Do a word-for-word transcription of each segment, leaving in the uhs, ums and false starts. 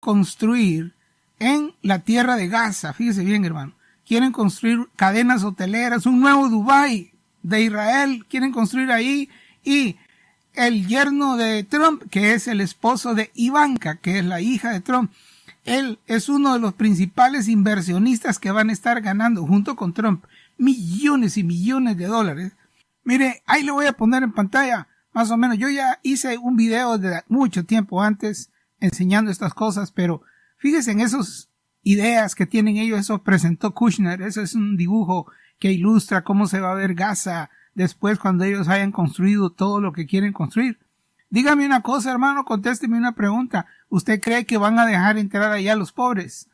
construir en la tierra de Gaza, fíjese bien, hermano, quieren construir cadenas hoteleras, un nuevo Dubái de Israel, quieren construir ahí, y el yerno de Trump, que es el esposo de Ivanka, que es la hija de Trump, él es uno de los principales inversionistas que van a estar ganando, junto con Trump, millones y millones de dólares. Mire, ahí lo voy a poner en pantalla, más o menos. Yo ya hice un video de mucho tiempo antes enseñando estas cosas, pero fíjense en esas ideas que tienen ellos. Eso presentó Kushner. Eso es un dibujo que ilustra cómo se va a ver Gaza después cuando ellos hayan construido todo lo que quieren construir. Dígame una cosa, hermano, contésteme una pregunta. ¿Usted cree que van a dejar entrar allá a los pobres?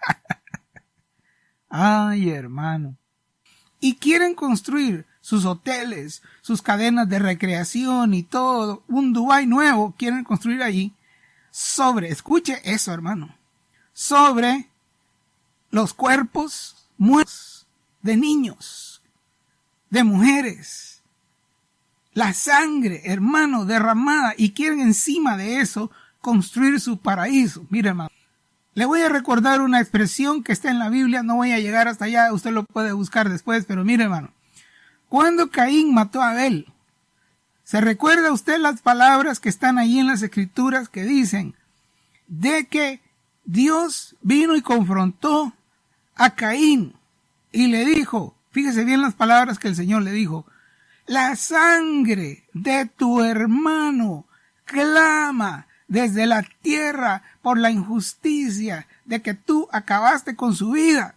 Ay, hermano. Y quieren construir sus hoteles, sus cadenas de recreación y todo, un Dubái nuevo, quieren construir allí sobre, escuche eso, hermano, sobre los cuerpos muertos de niños, de mujeres, la sangre, hermano, derramada, y quieren encima de eso construir su paraíso. Mire, hermano, le voy a recordar una expresión que está en la Biblia, no voy a llegar hasta allá, usted lo puede buscar después, pero mire, hermano, cuando Caín mató a Abel, ¿se recuerda usted las palabras que están ahí en las Escrituras que dicen de que Dios vino y confrontó a Caín y le dijo, fíjese bien las palabras que el Señor le dijo, la sangre de tu hermano clama desde la tierra por la injusticia de que tú acabaste con su vida?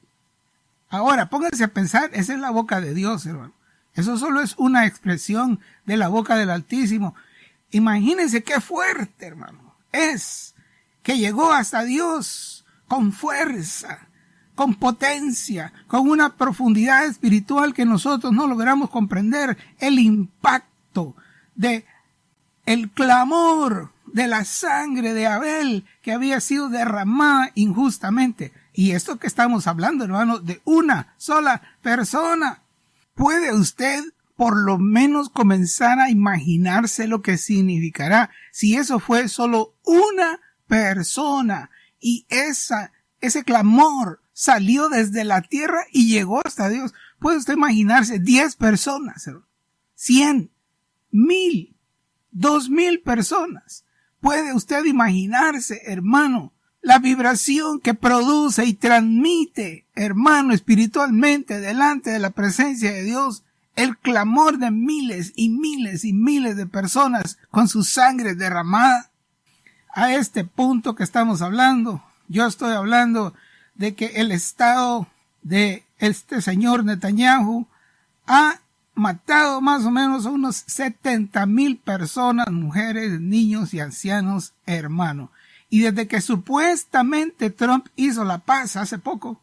Ahora, pónganse a pensar, esa es la boca de Dios, hermano. Eso solo es una expresión de la boca del Altísimo. Imagínense qué fuerte, hermano, es que llegó hasta Dios con fuerza, con potencia, con una profundidad espiritual que nosotros no logramos comprender, el impacto de el clamor de la sangre de Abel que había sido derramada injustamente. Y esto que estamos hablando, hermano, de una sola persona. ¿Puede usted por lo menos comenzar a imaginarse lo que significará si eso fue solo una persona y esa, ese clamor salió desde la tierra y llegó hasta Dios? ¿Puede usted imaginarse diez personas, cien, mil, dos mil personas? ¿Puede usted imaginarse, hermano, la vibración que produce y transmite, hermano, espiritualmente delante de la presencia de Dios, el clamor de miles y miles y miles de personas con su sangre derramada? A este punto que estamos hablando, yo estoy hablando de que el estado de este señor Netanyahu ha matado más o menos a unos setenta mil personas, mujeres, niños y ancianos, hermano. Y desde que supuestamente Trump hizo la paz hace poco,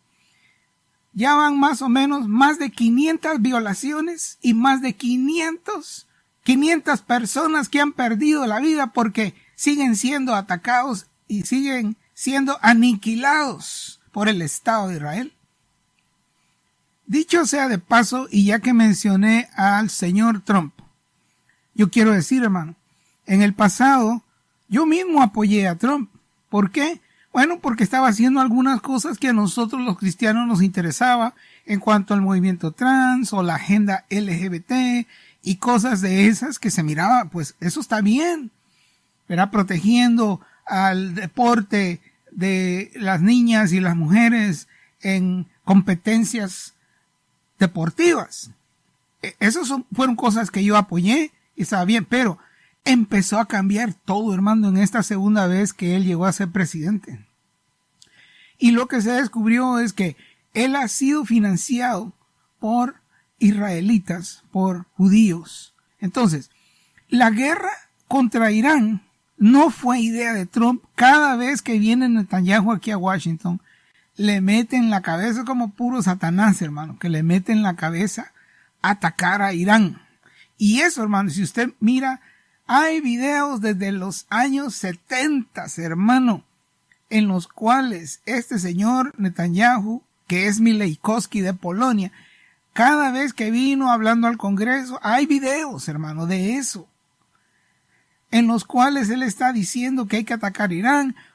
ya van más o menos más de quinientas violaciones y más de quinientas personas que han perdido la vida porque siguen siendo atacados y siguen siendo aniquilados por el Estado de Israel. Dicho sea de paso, y ya que mencioné al señor Trump, yo quiero decir, hermano, en el pasado yo mismo apoyé a Trump. ¿Por qué? Bueno, porque estaba haciendo algunas cosas que a nosotros los cristianos nos interesaba en cuanto al movimiento trans o la agenda L G B T y cosas de esas que se miraba, pues eso está bien, ¿verdad? Protegiendo al deporte de las niñas y las mujeres en competencias deportivas. Esas son, fueron cosas que yo apoyé y estaba bien, pero empezó a cambiar todo, hermano, en esta segunda vez que él llegó a ser presidente. Y lo que se descubrió es que él ha sido financiado por israelitas, por judíos. Entonces, la guerra contra Irán no fue idea de Trump. Cada vez que viene Netanyahu aquí a Washington, le mete en la cabeza como puro Satanás, hermano, que le mete en la cabeza atacar a Irán. Y eso, hermano, si usted mira, hay videos desde los años setenta, hermano, en los cuales este señor Netanyahu, que es Mileikowski de Polonia, cada vez que vino hablando al Congreso, hay videos, hermano, de eso, en los cuales él está diciendo que hay que atacar a Irán